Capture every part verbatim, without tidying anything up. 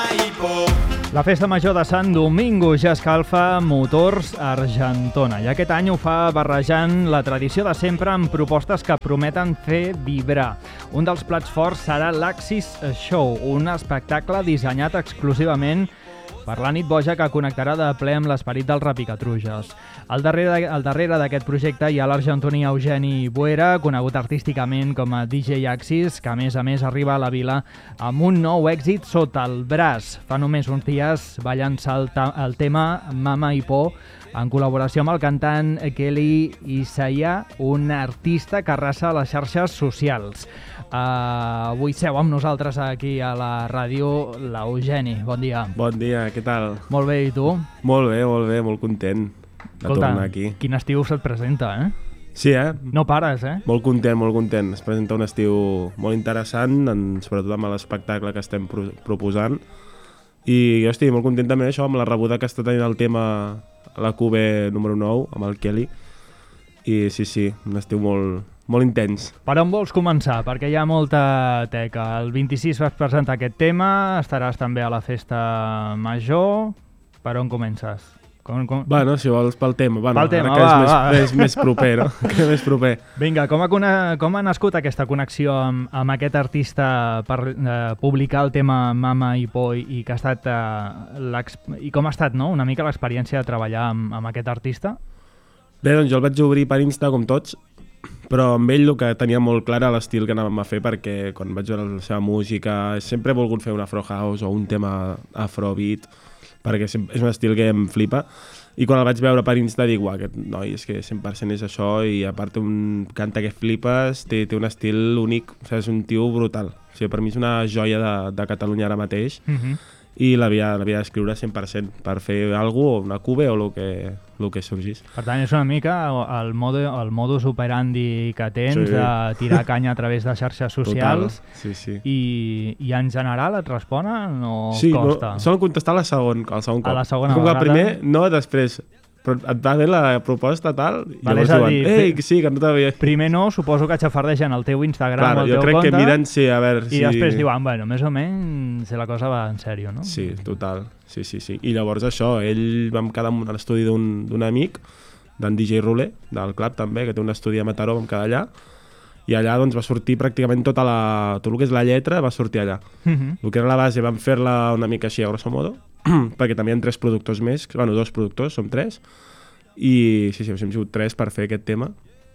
i por. La festa major de Sant Domingo ja escalfa Motors Argentona i aquest any ho fa barrejant la tradició de sempre amb propostes que prometen fer vibrar. Un dels plats forts serà l'Axis Show, un espectacle dissenyat exclusivament per la nit boja que connectarà de ple amb l'esperit dels Rapicatruges. Al darrere, al darrere d'aquest projecte hi ha l'argentí Eugeni Buera, conegut artísticament com a D J Axis, que a més a més arriba a la vila amb un nou èxit sota el braç. Fa només uns dies va llançar el, el tema Mama i Por en col·laboració amb el cantant Kelly Isaiah, un artista que arrasa les xarxes socials. Uh, avui seu amb nosaltres aquí a la ràdio l'Eugeni. Bon dia. Bon dia, què tal? Molt bé, i tu? Molt bé, molt bé, molt content de Escolta, tornar aquí. Quin estiu se't presenta, eh? Sí, eh? No pares, eh? Molt content, molt content. Es presenta un estiu molt interessant, en, sobretot amb l'espectacle que estem pro proposant. I jo estic molt content també això, amb la rebuda que està tenint el tema a la Q B número nou, amb el Kelly. I sí, sí, un estiu molt, molt intens. Per on vols començar? Perquè hi ha molta teca. El vint-i-sis vas presentar aquest tema, estaràs també a la festa major. Per on comences? Com, com... Bueno, si vols pel tema. Bueno, pel tema, que va, és, més, va. és més proper, no? Que és més proper. Vinga, com ha, com ha nascut aquesta connexió amb, amb aquest artista per eh, publicar el tema Mama i Por i, que ha estat, eh, i com ha estat, no?, una mica l'experiència de treballar amb, amb aquest artista? Bé, doncs jo el vaig obrir per Insta, com tots, però amb ell el que tenia molt clar era l'estil que anàvem a fer, perquè quan vaig veure la seva música sempre he volgut fer un afro house o un tema afrobeat, perquè és un estil que em flipa, i quan el vaig veure per Insta dic, uah, aquest noi és que cent per cent és això, i a part un canta que flipes, té, té un estil únic, o sigui, és un tio brutal. O sigui, per mi és una joia de, de Catalunya ara mateix, Mhm. i l'havia d'escriure cent per cent per fer alguna cosa, una Q B o el que, el que sorgís. Per tant, és una mica el, modo, el modus operandi que tens, Sí. de tirar canya a través de xarxes socials. Total. Sí, sí. I, i en general et responen o Sí, costa? no, solen contestar la segon, el segon cop. A la segona Com que el vegada? primer, no, després. Però et va bé la proposta, tal, i Vale, llavors és a diuen, dir, ei, pri- sí, que no t'havia... Primer no, suposo que xafardegen el teu Instagram Claro, o el jo teu crec compte, que miren, sí, a veure i si... després diuen, bueno, més o menys si la cosa va en sèrio, no? Sí, total, sí, sí, sí. I llavors això, ell vam quedar a l'estudi d'un amic, d'en D J Rule, del club també, que té un estudi a Mataró, vam quedar allà, i allà doncs va sortir pràcticament tota la... tot el que és la lletra va sortir allà. Mhm. El que era la base vam fer-la una mica així a grosso modo, perquè també hi ha tres productors més, bueno, dos productors, som tres, i sí, sí, hem sigut tres per fer aquest tema.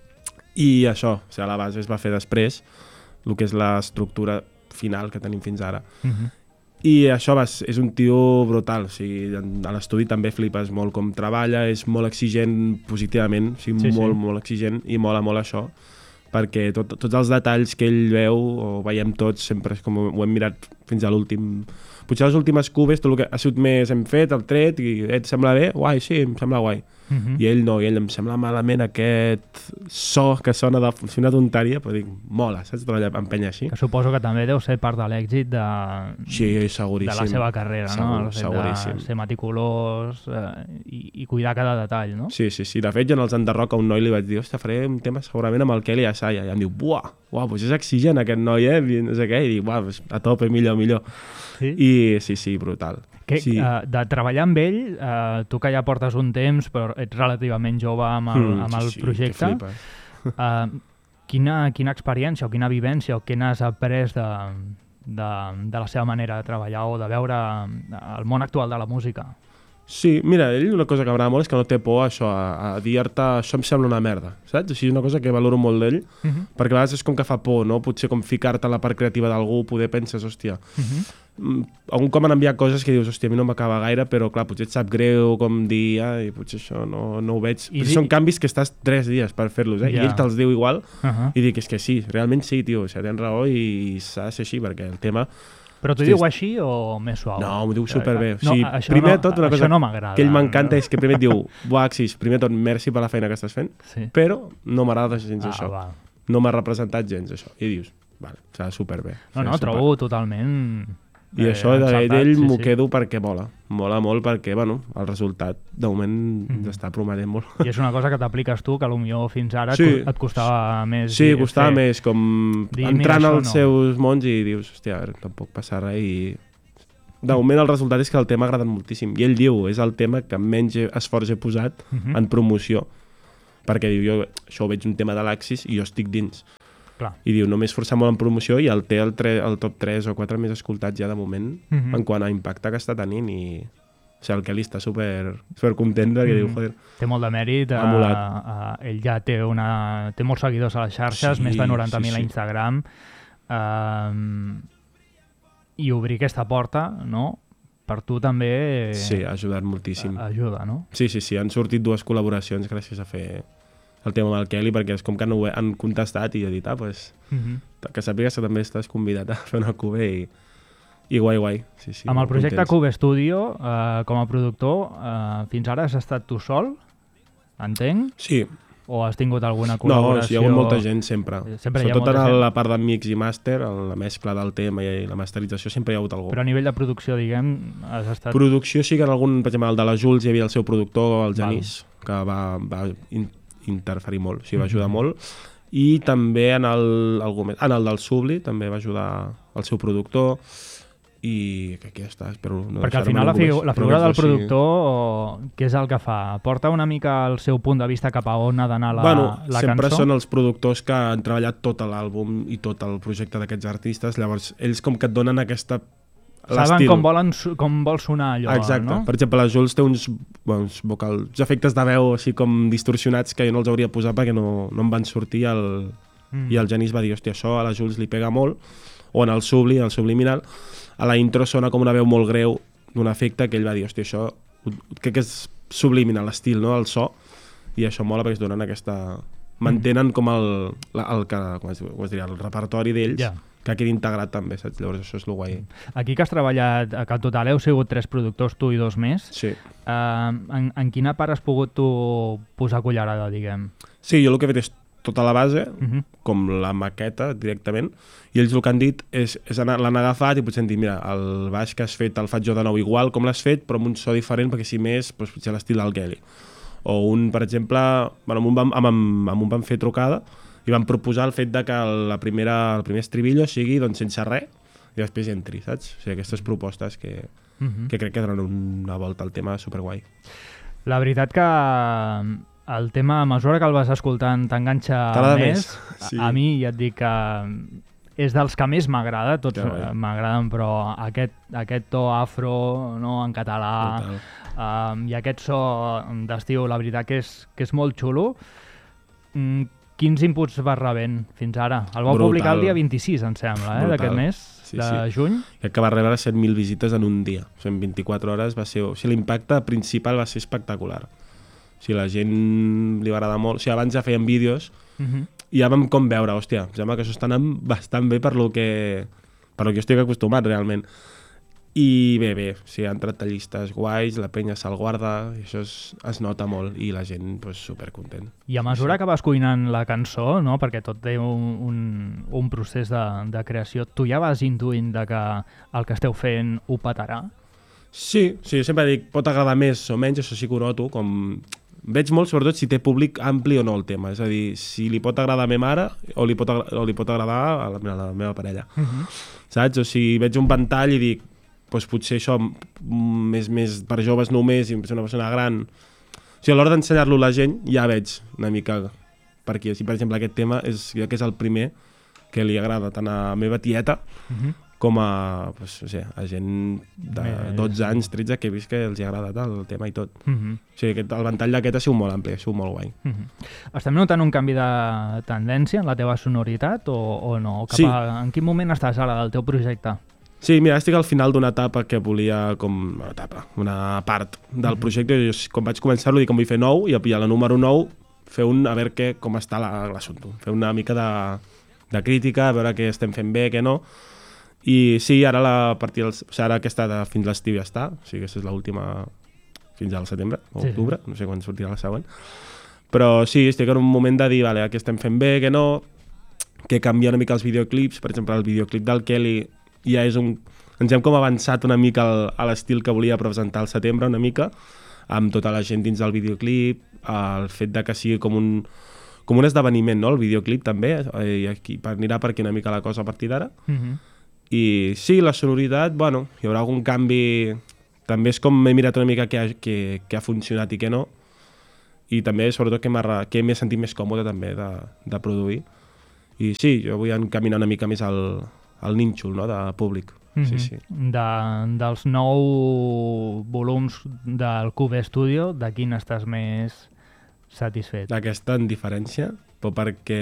I això, o sigui, la base es va fer després, el que és l'estructura final que tenim fins ara. Mhm. I això va, és un tio brutal, o sigui, a l'estudi també flipes molt com treballa, és molt exigent positivament, o sigui, Sí, sí. molt, molt exigent, i mola molt això, perquè tot, tots els detalls que ell veu, o veiem tots, sempre és com ho hem mirat fins a l'últim... Potser les últimes cubes, tot el que ha sigut més hem fet, el tret, i et sembla bé? Guai, sí, em sembla guai. Mhm. I ell no, i ell em sembla malament aquest so que sona de una tonteria, però dic, mola, saps? Treballar amb penya així. Que suposo que també deu ser part de l'èxit de, Sí, de seguríssim. la seva carrera, Segur, no? El fet seguríssim. de ser meticulós eh, i, i cuidar cada detall, no? Sí, sí, sí. De fet, jo en els Enderroc a un noi li vaig dir, ostres, faré un tema segurament amb el Kelly Isaiah. I em diu, buah, uah, doncs és exigent aquest noi, eh? I no sé què. I dic, buah, doncs a tope, millor, millor. Sí? I sí, sí, brutal. Que, sí. uh, de treballar amb ell, uh, tu que ja portes un temps, però ets relativament jove amb el, Mm, amb el sí, sí, projecte, que flipes. uh, quina, quina experiència o quina vivència o què n'has après de, de, de la seva manera de treballar o de veure el món actual de la música? Sí, mira, ell una cosa que m'agrada molt és que no té por a això, a, a dir-te això em sembla una merda, saps? Així és una cosa que valoro molt d'ell, Uh -huh. perquè a vegades és com que fa por, no? Potser com ficar-te a la part creativa d'algú, poder penses, hòstia, Uh -huh. mm, algun com han enviat coses que dius, hòstia, a mi no m'acaba gaire, però clar, potser et sap greu com dir, ai, potser això no, no ho veig. I I di- són canvis que estàs tres dies per fer-los, eh? Ja. I ell te'ls diu igual, Uh -huh. i dic, és que sí, realment sí, tio, o sigui, tens raó i s'ha de ser així, perquè el tema... Però t'ho Hosti, diu així o més suau? No, m'ho diu superbé. O No, sigui, això primer no, de tot, una això cosa no m'agrada. que ell m'encanta és que primer et diu, buah, Axis, primer de tot, merci per la feina que estàs fent, Sí. però no m'agrada gens Ah, això. val. No m'ha representat gens això. I dius, vale, serà superbé. No, no, serà trobo totalment... I eh, això encertat, d'ell sí, m'ho sí. quedo perquè mola. Mola molt perquè, bueno, el resultat de moment Mhm. està prometent molt. I és una cosa que t'apliques tu, que potser fins ara Sí. et co- et costava més... Sí, dir- costava fer. més com Dir, entrant mira, això als no. seus mons i dius, hòstia, a veure, tampoc passa res i de moment el resultat és que el tema ha agradat moltíssim. I ell diu, és el tema que menys esforç he posat uh-huh. en promoció. Perquè diu, jo això ho veig un tema de l'Axis i jo estic dins. Clar. I diu, només forçar molt en promoció i el té el, tre, el top tres o quatre més escoltats ja de moment uh-huh. en quant a impacte que està tenint i... O sigui, el Kelly està super, super content perquè mm. diu, joder... Té molt de mèrit. A, a, ell ja té, una, té molts seguidors a les xarxes, sí, més de noranta mil sí, sí. a Instagram. Um, I obrir aquesta porta, no? Per tu també... Sí, ha ajudat moltíssim. Ajuda, no? Sí, sí, sí. Han sortit dues col·laboracions gràcies a fer el tema amb el Kelly, perquè és com que no han contestat i jo he dit, ah, doncs... Mm-hmm. Que sàpigues que també estàs convidat a fer una Cube i... I guai, guai. Sí, sí, amb el projecte contents. Cube Studio, eh, com a productor, eh, fins ara has estat tu sol, entenc? Sí. O has tingut alguna col·laboració? No, sí, hi ha hagut molta gent sempre. sempre Sobretot en gent. La part de mix i master, la mescla del tema i la masterització, sempre hi ha hagut algú. Però a nivell de producció, diguem, has estat... Producció sí que en algun, per exemple, el de la Jules hi havia el seu productor, el Genís, Val. que va, va in, interferir molt, o sigui, va ajudar mm-hmm. molt. I també en el, algú més, en el del Subli també va ajudar el seu productor. I que aquí està, espero no perquè al final la, figu la figura del productor sí. què és el que fa? Porta una mica el seu punt de vista cap a on ha d'anar la, bueno, la sempre cançó? Són els productors que han treballat tot l'àlbum i tot el projecte d'aquests artistes, llavors ells com que et donen aquesta saben com, volen, com vol sonar allò. Exacte, no? Per exemple la Jules té uns, uns, vocal, uns efectes de veu així com distorsionats que jo no els hauria posat perquè no, no em van sortir el, mm. i el Genís va dir, hòstia, això a la Jules li pega molt, o en el Subli, el subliminal a la intro sona com una veu molt greu d'un efecte que ell va dir, hòstia, això crec que és subliminal l'estil, no? El so, i això mola perquè es donen aquesta... mantenen com el, el, el, com es, com es diria, el repertori d'ells, yeah. que quedi integrat també, saps? Llavors això és el guai. Aquí que has treballat, que en total heu sigut tres productors, tu i dos més, sí. uh, en, en quina part has pogut tu posar cullerada, diguem? Sí, jo el que he fet és tota la base, uh-huh. com la maqueta directament, i ells el que han dit és, és l'han agafat i potser han dit, mira, el baix que has fet el faig jo de nou igual com l'has fet, però amb un so diferent, perquè si més, doncs, potser l'estil del Kelly. O un, per exemple, bueno, amb, un vam, amb, amb, amb un vam fer trucada i vam proposar el fet de que la primera, el primer estribillo sigui doncs, sense res i després entri, saps? O sigui, aquestes propostes que, uh-huh. que crec que donen una volta al tema superguai. La veritat que el tema, a mesura que el vas escoltant, t'enganxa més. més. Sí. A mi ja et dic que és dels que més m'agrada, tots m'agraden, però aquest, aquest to afro, no, en català, um, i aquest so d'estiu, la veritat que és, que és molt xulo. Mm, quins inputs vas rebent fins ara? El vau Brutal. publicar el dia vint-i-sis, em sembla, eh, d'aquest mes, sí, de sí. juny. Crec que va rebre set mil visites en un dia. O sigui, en vint-i-quatre hores va ser... O sigui, l'impacte principal va ser espectacular. O sigui, la gent li va agradar molt. O sigui, abans ja feien vídeos uh-huh. i ja vam com veure, hòstia, em sembla que això està anant bastant bé per lo que, per lo que jo estic acostumat, realment. I bé, bé, o sigui, han entrat tallistes guais, la penya se'l guarda, i això es, es nota molt, i la gent, pues, supercontent. I a mesura sí. que vas cuinant la cançó, no? Perquè tot té un, un, un procés de, de creació, tu ja vas intuint de que el que esteu fent ho petarà? Sí, sí, sempre dic, pot agradar més o menys, això sí que ho noto, com... Veig molt, sobretot, si té públic ampli o no el tema. És a dir, si li pot agradar a la meva mare o li pot, o li pot agradar a la, a la meva parella. Uh-huh. Saps? O si veig un ventall i dic, doncs potser això més, més per joves només i una persona gran... O sigui, a l'hora d'ensenyar-lo a la gent ja veig una mica per aquí. Si, per exemple, aquest tema és, jo que és el primer que li agrada tant a la meva tieta uh-huh. com a, pues, no sé, a gent de dotze anys, tretze, que he vist que els hi agrada el tema i tot. Uh-huh. O sigui, aquest, el ventall d'aquest ha sigut molt ampli, ha sigut molt guai. Uh-huh. Estem notant un canvi de tendència en la teva sonoritat o, o no? Cap sí. a, en quin moment estàs ara del teu projecte? Sí, mira, estic al final d'una etapa que volia, com una etapa, una part del uh-huh. projecte. Jo, quan vaig començar-lo, dic que em vull fer nou, i a la número nou fer un, a veure què, com està l'assumpte. Fer una mica de, de crítica, a veure què estem fent bé, què no. I sí, ara, la, a partir dels, o sigui, ara aquesta de, fins l'estiu ja està, o sigui, aquesta és l'última fins al setembre o sí, octubre, sí. no sé quan sortirà la següent. Però sí, estic en un moment de dir, vale, què estem fent bé, què no, que canvia una mica els videoclips. Per exemple, el videoclip del Kelly ja és un... Ens hem com avançat una mica al, a l'estil que volia presentar al setembre, una mica, amb tota la gent dins del videoclip, el fet de que sigui com un, com un esdeveniment, no?, el videoclip també, i aquí anirà per aquí una mica la cosa a partir d'ara. Mhm. I sí, la sonoritat, bueno, hi haurà algun canvi... També és com m'he mirat una mica què ha, què, què ha funcionat i què no. I també, sobretot, que m'he que sentit més còmode també de, de produir. I sí, jo vull encaminar una mica més al, al nínxol, no?, de públic. Mm-hmm. Sí, sí. De, dels nou volums del Cube Studio, de quin estàs més satisfet? D'aquesta en diferència, però perquè...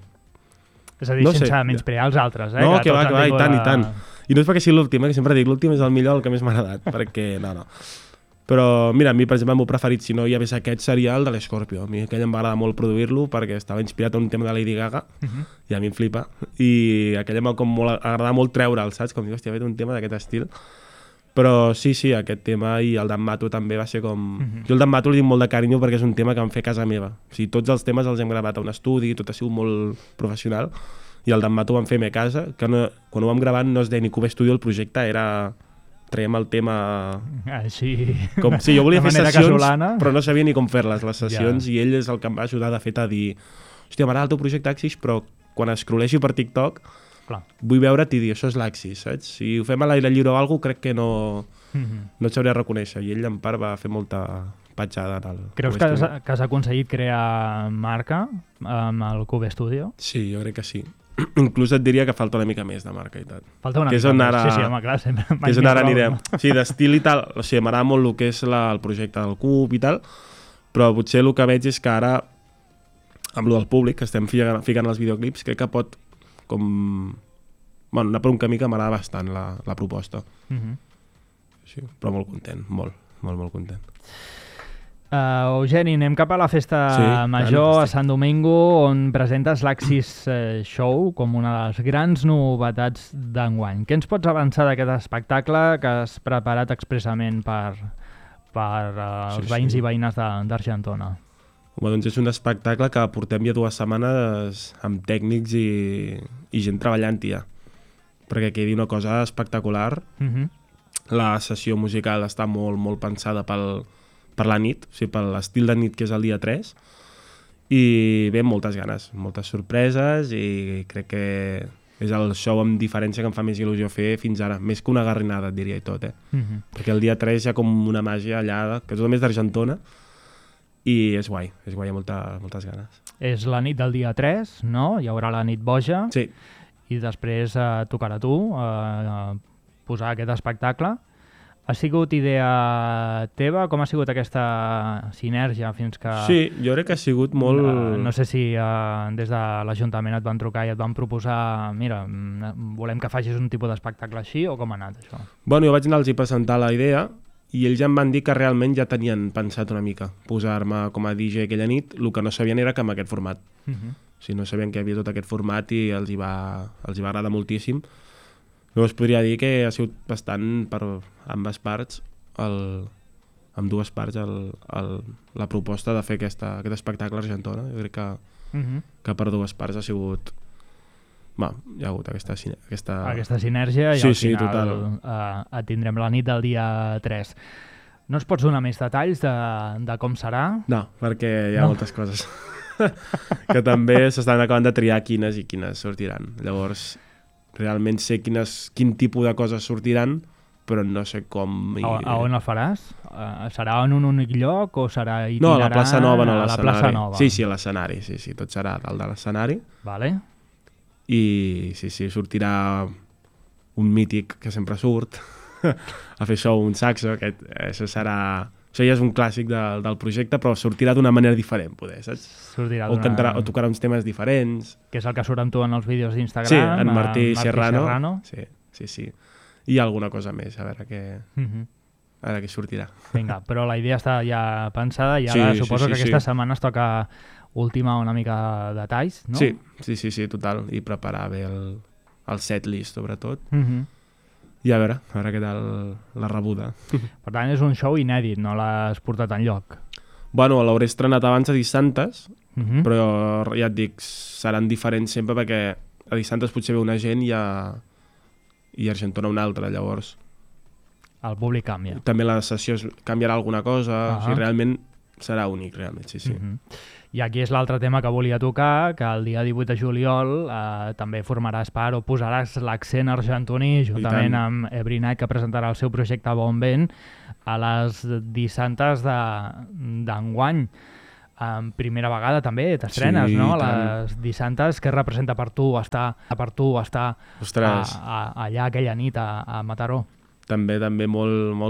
És a dir, no sense sé. menysprear els altres, eh? No, que, que va, que va, i tant, la... i tant. I no és perquè sigui l'últim, eh? Que sempre dic, l'últim és el millor, el que més m'ha agradat, perquè, no, no. Però, mira, a mi, per exemple, el meu preferit, si no hi hagués aquest, seria el de l'Scorpio. A mi aquell em va agradar molt produir-lo perquè estava inspirat en un tema de Lady Gaga, uh-huh. i a mi em flipa. I aquell em va com molt, agradar molt treure'l, saps? Com dic, hòstia, he fet un tema d'aquest estil. Però sí, sí, aquest tema i el d'en Mato també va ser com... Uh-huh. Jo el d'en Mato li dic molt de carinyo perquè és un tema que vam fer a casa meva. O sigui, tots els temes els hem gravat a un estudi, tot ha sigut molt professional. I el d'en Mato vam fer a casa, que no, quan ho vam gravar no es deia ni Cube Studio, el projecte era... traiem el tema... Així... Com, sí, jo volia fer sessions, casolana. Però no sabia ni com fer-les, les sessions, ja. I ell és el que em va ajudar, de fet, a dir hòstia, m'agrada el teu projecte Axis, però quan escroleixi per TikTok clar. Vull veure't i dir, això és l'Axis, saps? Si ho fem a l'aire lliure o alguna cosa, crec que no, mm-hmm. no et sabria reconèixer. I ell, en part, va fer molta petjada. En el Creus que has, que has aconseguit crear marca amb el Cube Studio? Sí, jo crec que sí. Inclús et diria que falta una mica més de marca i tal. Falta una mica més, ara... sí, sí, home, clar, sempre. Que és on ara anirem. Sí, d'estil i tal, o sigui, m'agrada molt el que és la, el projecte del Cub i tal, però potser el que veig és que ara, amb el del públic, que estem ficant, ficant els videoclips, crec que pot com... Bueno, anar per un camí que m'agrada bastant la, la proposta. Uh-huh. Sí, però molt content, molt, molt, molt content. Uh, Eugeni, anem cap a la festa sí, major a Sant Domingo, on presentes l'Axis uh, Show com una de les grans novetats d'enguany. Què ens pots avançar d'aquest espectacle que has preparat expressament per, per uh, els sí, veïns sí. i veïnes d'Argentona? Home, doncs és un espectacle que portem ja dues setmanes amb tècnics i, i gent treballant-hi ja, perquè quedi una cosa espectacular. Uh-huh. La sessió musical està molt, molt pensada pel per la nit, o sigui, per l'estil de nit que és el dia tres, i bé, moltes ganes, moltes sorpreses, i crec que és el show amb diferència que em fa més il·lusió fer fins ara, més que una garrinada, et diria, i tot, eh? Uh-huh. Perquè el dia tres hi ha com una màgia allà, que és només d'Argentona, i és guai, és guai, hi ha molta, moltes ganes. És la nit del dia tres, no? Hi haurà la nit boja, sí. I després eh, tocarà a tu eh, posar aquest espectacle. Ha sigut idea teva? Com ha sigut aquesta sinergia fins que... Sí, jo crec que ha sigut molt... Uh, no sé si uh, des de l'Ajuntament et van trucar i et van proposar mira, volem que facis un tipus d'espectacle així, o com ha anat això? Bueno, jo vaig anar-los a presentar la idea i ells ja em van dir que realment ja tenien pensat una mica posar-me com a D J aquella nit. El que no sabien era que amb aquest format. Uh-huh. O sigui, no sabien que hi havia tot aquest format i els hi va, els hi va agradar moltíssim. Llavors podria dir que ha sigut bastant per ambes parts, el, amb dues parts, el, el, la proposta de fer aquesta, aquest espectacle a Argentona. Jo crec que, uh-huh. que per dues parts ha sigut... Va, hi ha hagut aquesta, aquesta... aquesta sinergia i sí, al final sí, total. Uh, tindrem la nit del dia tres. No ens pots donar més detalls de, de com serà? No, perquè hi ha no. moltes coses que també s'estan acabant de triar quines i quines sortiran. Llavors... realment sé quines, quin tipus de coses sortiran, però no sé com... I... A, a on el faràs? Uh, serà en un únic lloc o serà itinerant? No, a la plaça Nova, no a l'escenari. La plaça Nova. Sí, sí, a l'escenari, sí, sí, tot serà dalt de l'escenari. Vale. I sí, sí, sortirà un mític que sempre surt a fer show, un saxo, aquest, això serà... Això ja és un clàssic de, del projecte, però sortirà d'una manera diferent, poder, saps? Sortirà o, cantarà, o tocarà uns temes diferents. Que és el que surt amb tu en els vídeos d'Instagram. Sí, en Martí, Martí Serrano. Serrano. Sí, sí, sí. I alguna cosa més, a veure què, uh-huh. a veure què sortirà. Vinga, però la idea està ja pensada i ara sí, suposo sí, sí, que aquesta sí. setmana es toca ultimar una mica de detalls, no? Sí, sí, sí, sí, total. I preparar bé el, el setlist, sobretot. Uh-huh. I a veure, a veure què tal la rebuda. Per tant, és un show inèdit, no l'has portat enlloc. Bueno, l'hauré estrenat abans a Dissantes, uh-huh. però ja et dic, seran diferents sempre perquè a Dissantes potser ve una gent i a, i a Argentona una altra, llavors. El públic canvia. També la sessió canviarà alguna cosa, uh-huh. o sigui, realment serà únic, realment, sí, sí. Mm-hmm. I aquí és l'altre tema que volia tocar, que el dia divuit de juliol eh, també formaràs part o posaràs l'accent argentoní juntament amb Every Night, que presentarà el seu projecte Bon Vent a les dissantes d'enguany. En primera vegada també t'estrenes, sí, no? Les dissantes, què representa per tu estar per tu estar a, a, allà aquella nit a, a Mataró? També, també molt, molt